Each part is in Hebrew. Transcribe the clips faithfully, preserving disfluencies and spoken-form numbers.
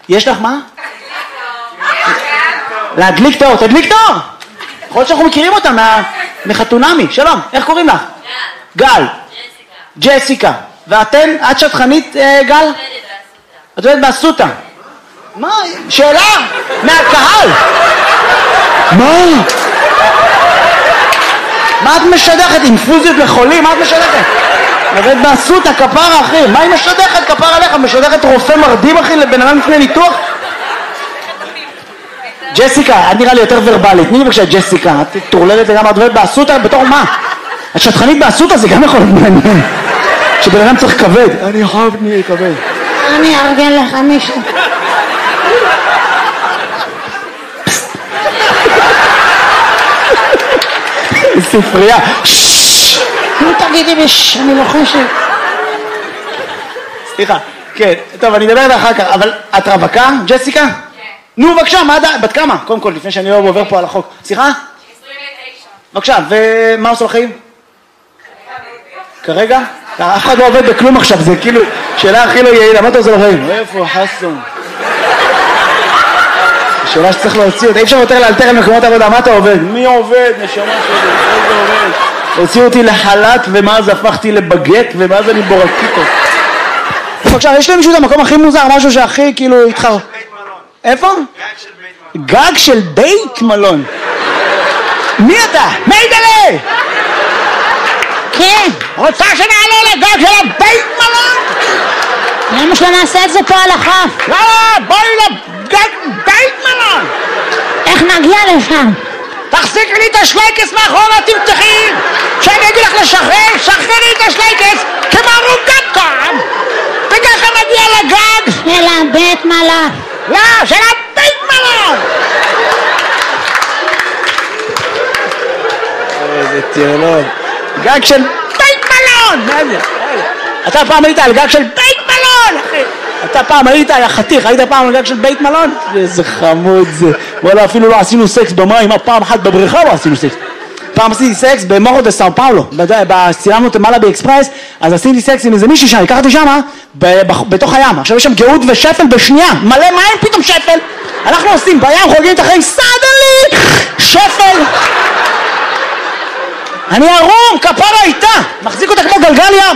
יש לך מה? להדליק תאור, תדליק תאור! יכול להיות שאנחנו מכירים אותה מחתונמי. שלום, איך קוראים לך? גל. ג'סיקה. ואתן, את שטחנית, גל? את עובדת באסותא. מה? שאלה? מהקהל. מה? מה את משדכת? אינפוזיות לחולים? מה את משדכת? עובדת באסותא, כפרה אחי. מה היא משדכת? כפרה עליך. משדכת רופא מרדים אחי לבן אדם לפני ניתוח? ג'סיקה, את נראה לי יותר ורבלית. תני לי בבקשה ג'סיקה. את תורללת לגמרי, את עובדת באסותא בתור מה? את שטחנית באסותא זה גם יכול להיות מעניין. שבן אדם צריך כבד. אני חייב נהיה כבד. אני ארגן לך מישהו. ספרייה. נו תגידי בש, אני לוחשת. סליחה, כן, טוב אני אדבר אחר כך, אבל את רווקה, ג'סיקה? כן. נו בבקשה, מה עדיין, בת כמה? קודם כל, לפני שאני לא עובר פה על החוק. סליחה? עשרים ותשע. בבקשה, ומה עושה לחיים? כרגע? אף אחד לא עובד בכלום עכשיו, זה כאילו שאלה הכי לא יעילה, מה אתה עושה לחיים? איפה חסון? שאלה שצריך להוציא אותה, אי אפשר יותר לאלתר על מקומות עבודה, מה אתה עובד? מי עובד? נשמה שלי, איזה עובד? הוציאו אותי לחל"ת ומאז הפכתי לבגט ומאז אני בורקיטו. בבקשה, יש לי מישהו את המקום הכי מוזר, משהו שהכי כאילו התחר... איפה? גג של בית מלון. מי אתה? מיידלה! כן. רוצה שנעלה לגג של הבית מלון? למה שלא נעשה את זה פה על החוף? יאללה, בואי לגג בית מלון! איך נגיע לשם? תחזיקי לי את השלייקס מאחורה, תמתחי! שאני אגיד לך לשחרר, שחררי את השלייקס כמו רוגטקה! וככה נגיע לגג! של הבית מלון. לא, של הבית מלון! איזה טיולון. גג של בית מלון! מה זה? אתה פעם היית על גג של בית מלון, אחי! אתה פעם היית, היה חתיך, היית פעם על גג של בית מלון? איזה חמוד זה. וואלה, אפילו לא עשינו סקס במים, פעם אחת בבריכה לא עשינו סקס. פעם עשיתי סקס במורו דה סאו פאולו, צילמנו את מלאבי אקספרס, אז עשיתי סקס עם איזה מישהי שם, לקחתי שמה, בתוך הים. עכשיו יש שם גאות ושפל בשנייה, מלא מים פתאום שפל. אנחנו עושים בים, חוגגים את החיים, סדלי, שפל. אני ערום, כפרה איתה, מחזיק אותה כמו גלגל ים.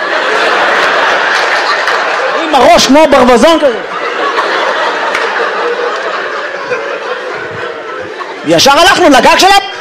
עם הראש כמו ברווזון כזה. ישר הלכנו לגג של